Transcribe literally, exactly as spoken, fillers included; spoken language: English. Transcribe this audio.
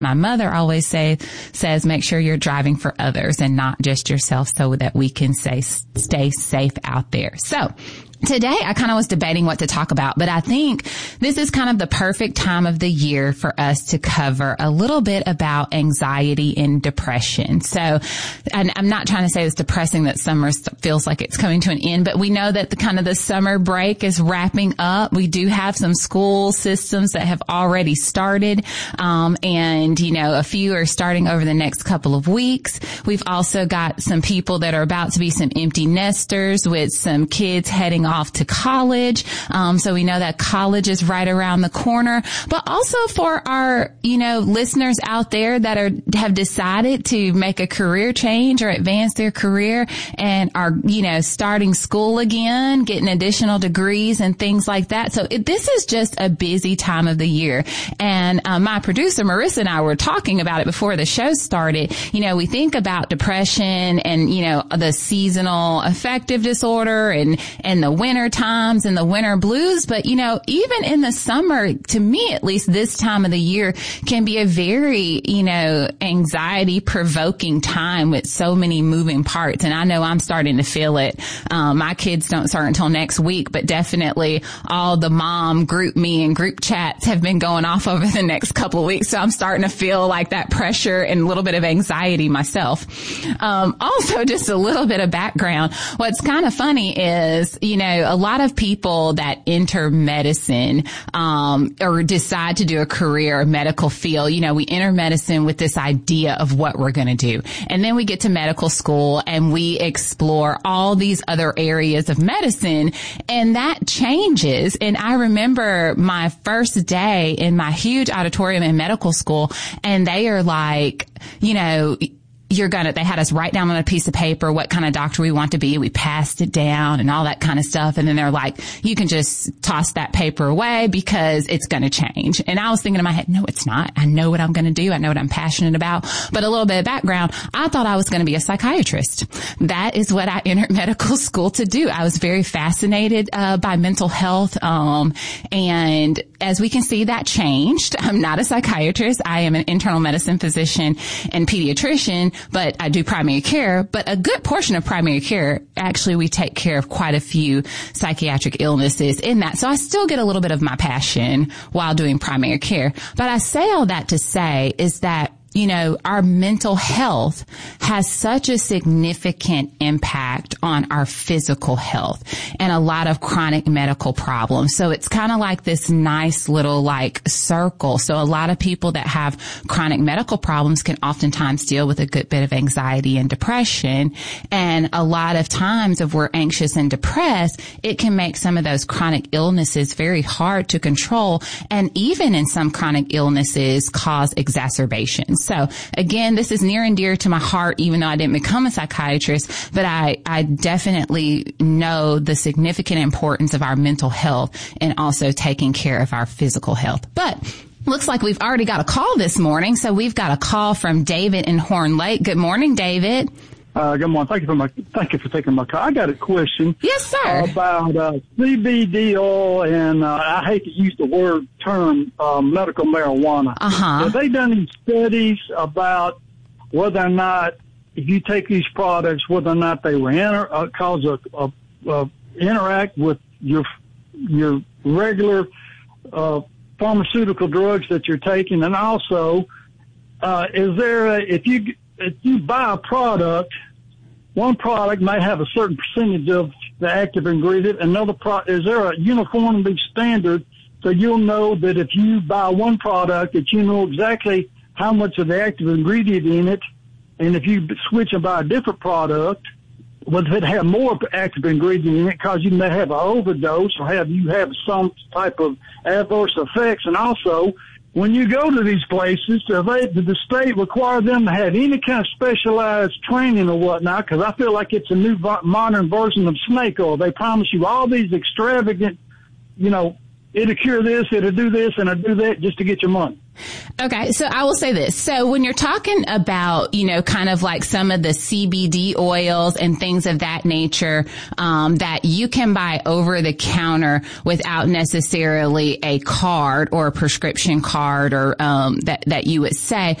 My mother always say, says, make sure you're driving for others and not just yourself so that we can say, stay safe out there. So today, I kind of was debating what to talk about, but I think this is kind of the perfect time of the year for us to cover a little bit about anxiety and depression. So, and I'm not trying to say it's depressing that summer feels like it's coming to an end, but we know that the kind of the summer break is wrapping up. We do have some school systems that have already started, um, and, you know, a few are starting over the next couple of weeks. We've also got some people that are about to be some empty nesters with some kids heading off to college. Um, so we know that college is right around the corner, but also for our, you know, listeners out there that are, have decided to make a career change or advance their career and are, you know, starting school again, getting additional degrees and things like that. So it, this is just a busy time of the year. And, um, my producer, Marissa, and I were talking about it before the show started. You know, we think about depression and, you know, the seasonal affective disorder and, and the winter times and the winter blues. But, you know, even in the summer, to me, at least this time of the year can be a very, you know, anxiety provoking time with so many moving parts. And I know I'm starting to feel it. Um, my kids don't start until next week, but definitely all the mom group me and group chats have been going off over the next couple of weeks. So I'm starting to feel like that pressure and a little bit of anxiety myself. Um, also just a little bit of background. What's kind of funny is, you know, a lot of people that enter medicine, um, or decide to do a career or medical field, you know, we enter medicine with this idea of what we're going to do. And then we get to medical school and we explore all these other areas of medicine, and that changes. And I remember my first day in my huge auditorium in medical school, and they are like, you know, you're gonna, they had us write down on a piece of paper what kind of doctor we want to be. We passed it down and all that kind of stuff. And then they're like, you can just toss that paper away because it's going to change. And I was thinking in my head, no, it's not. I know what I'm going to do. I know what I'm passionate about. But a little bit of background, I thought I was going to be a psychiatrist. That is what I entered medical school to do. I was very fascinated, uh, by mental health. Um, and as we can see, that changed. I'm not a psychiatrist. I am an internal medicine physician and pediatrician, but I do primary care. But a good portion of primary care, actually, we take care of quite a few psychiatric illnesses in that. So I still get a little bit of my passion while doing primary care. But I say all that to say is that, you know, our mental health has such a significant impact on our physical health and a lot of chronic medical problems. So it's kind of like this nice little like circle. So a lot of people that have chronic medical problems can oftentimes deal with a good bit of anxiety and depression. And a lot of times if we're anxious and depressed, it can make some of those chronic illnesses very hard to control. And even in some chronic illnesses cause exacerbations. So again, this is near and dear to my heart, even though I didn't become a psychiatrist, but I, I definitely know the significant importance of our mental health and also taking care of our physical health. But looks like we've already got a call this morning. So we've got a call from David in Horn Lake. Good morning, David. Uh, good morning. Thank you for my, thank you for taking my call. I got a question. Yes, sir. About, uh, C B D oil and, uh, I hate to use the word term, uh, medical marijuana. Uh-huh. Have they done any studies about whether or not, if you take these products, whether or not they will inter, uh, cause a, a, a, interact with your, your regular, uh, pharmaceutical drugs that you're taking? And also, uh, is there a, if you, if you buy a product, one product may have a certain percentage of the active ingredient. Another pro- is there a uniformity standard so you'll know that if you buy one product that you know exactly how much of the active ingredient in it, and if you switch and buy a different product, well, if it have more active ingredient in it, because you may have an overdose or have you have some type of adverse effects. And also, when you go to these places, do they, did the state require them to have any kind of specialized training or whatnot? Because I feel like it's a new modern version of snake oil. They promise you all these extravagant, you know, it'll cure this, it'll do this, and it'll do that just to get your money. Okay, so I will say this. So when you're talking about, you know, kind of like some of the C B D oils and things of that nature, um, that you can buy over the counter without necessarily a card or a prescription card or, um, that, that you would say,